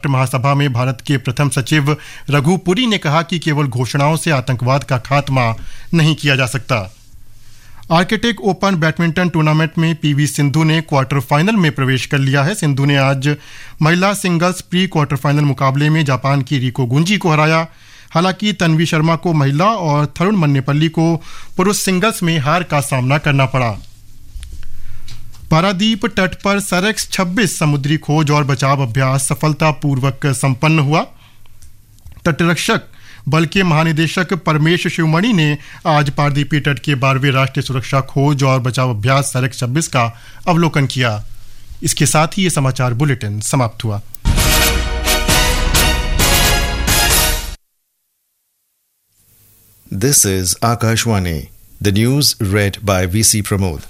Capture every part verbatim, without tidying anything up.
संयुक्त महासभा में भारत के प्रथम सचिव रघु पुरी ने कहा कि केवल घोषणाओं से आतंकवाद का खात्मा नहीं किया जा सकता। आर्किटिक ओपन बैडमिंटन टूर्नामेंट में पीवी सिंधु ने क्वार्टर फाइनल में प्रवेश कर लिया है। सिंधु ने आज महिला सिंगल्स प्री क्वार्टर फाइनल मुकाबले में जापान की रिको गुंजी को हराया। हालांकि तन्वी शर्मा को महिला और थरुण मन्नेपल्ली को पुरुष सिंगल्स में हार का सामना करना पड़ा। पारादीप तट पर सरेक्स छब्बीस समुद्री खोज और बचाव अभ्यास सफलतापूर्वक संपन्न हुआ। तटरक्षक बल के महानिदेशक परमेश शिवमणि ने आज पारदीपी तट के बारहवें राष्ट्रीय सुरक्षा खोज और बचाव अभ्यास सरेक्स छब्बीस का अवलोकन किया। इसके साथ ही ये समाचार बुलेटिन समाप्त हुआ। This is Akashwani. The news read by V C Pramod.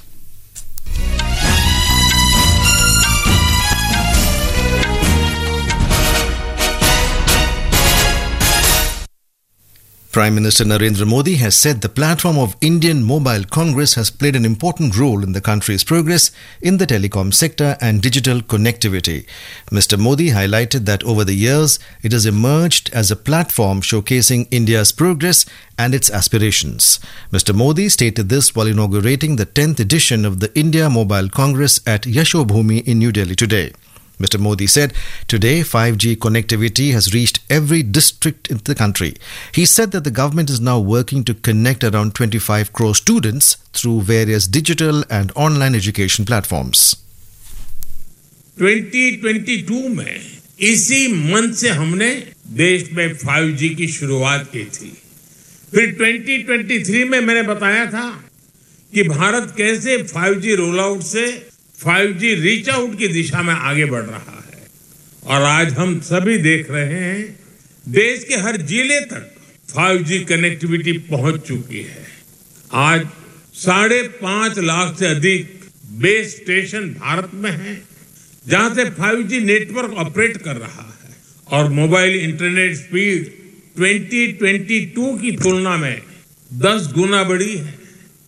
Prime Minister Narendra Modi has said the platform of Indian Mobile Congress has played an important role in the country's progress in the telecom sector and digital connectivity. Mister Modi highlighted that over the years, it has emerged as a platform showcasing India's progress and its aspirations. Mister Modi stated this while inaugurating the tenth edition of the India Mobile Congress at Yashobhoomi in New Delhi today. Mister Modi said, today five G connectivity has reached every district in the country. He said that the government is now working to connect around twenty-five crore students through various digital and online education platforms. twenty twenty-two में इसी month से हमने देश में five G की शुरुआत की थी। फिर twenty twenty-three में मैंने बताया था कि भारत कैसे फाइव जी रोल आउट से फाइव जी रीच आउट की दिशा में आगे बढ़ रहा है और आज हम सभी देख रहे हैं देश के हर जिले तक फाइव जी कनेक्टिविटी पहुंच चुकी है। आज साढ़े पांच लाख से अधिक बेस स्टेशन भारत में हैं जहां से फाइव जी नेटवर्क ऑपरेट कर रहा है और mobile internet speed twenty twenty-two की तुलना में दस गुना बढ़ी है।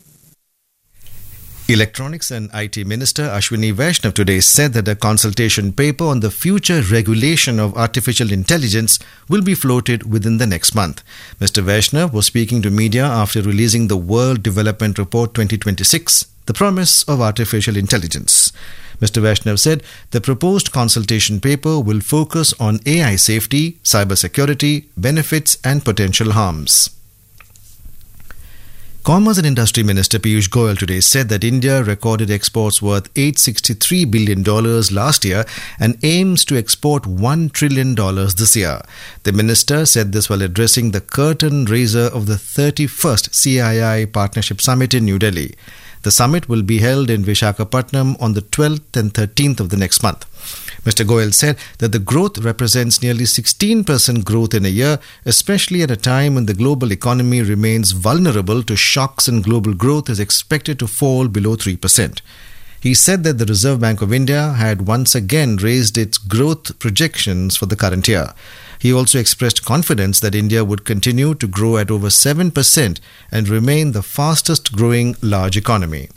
Electronics and I T Minister Ashwini Vaishnav today said that a consultation paper on the future regulation of artificial intelligence will be floated within the next month. Mister Vaishnav was speaking to media after releasing the World Development Report twenty twenty-six, The Promise of Artificial Intelligence. Mister Vaishnav said the proposed consultation paper will focus on A I safety, cybersecurity, benefits and potential harms. Commerce and Industry Minister Piyush Goyal today said that India recorded exports worth eight hundred sixty-three billion dollars last year and aims to export one trillion dollars this year. The minister said this while addressing the curtain raiser of the thirty-first C I I Partnership Summit in New Delhi. The summit will be held in Visakhapatnam on the twelfth and thirteenth of the next month. Mister Goyal said that the growth represents nearly sixteen percent growth in a year, especially at a time when the global economy remains vulnerable to shocks and global growth is expected to fall below three percent. He said that the Reserve Bank of India had once again raised its growth projections for the current year. He also expressed confidence that India would continue to grow at over seven percent and remain the fastest growing large economy.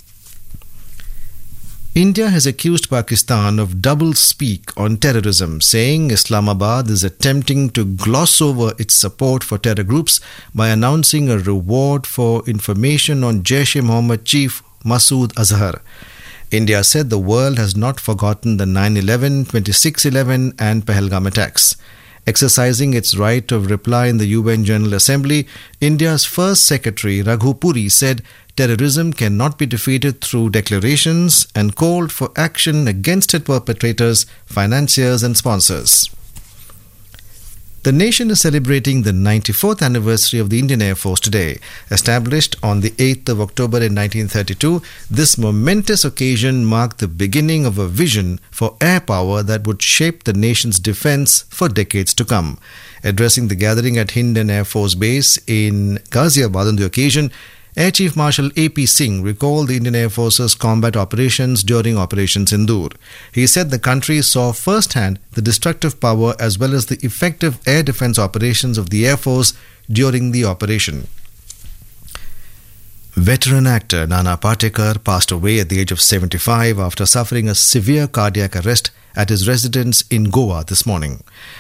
India has accused Pakistan of double-speak on terrorism, saying Islamabad is attempting to gloss over its support for terror groups by announcing a reward for information on Jaish-e-Mohammed chief Masood Azhar. India said the world has not forgotten the nine eleven, twenty-six eleven and Pahalgam attacks. Exercising its right of reply in the U N General Assembly, India's first secretary Raghu Puri said terrorism cannot be defeated through declarations and called for action against its perpetrators, financiers and sponsors. The nation is celebrating the ninety-fourth anniversary of the Indian Air Force today. Established on the eighth of October in nineteen thirty-two, this momentous occasion marked the beginning of a vision for air power that would shape the nation's defense for decades to come. Addressing the gathering at Hindon Air Force Base in Ghaziabad on the occasion, Air Chief Marshal A P Singh recalled the Indian Air Force's combat operations during Operation Sindoor. He said the country saw firsthand the destructive power as well as the effective air defense operations of the Air Force during the operation. Veteran actor Nana Patekar passed away at the age of seventy-five after suffering a severe cardiac arrest at his residence in Goa this morning.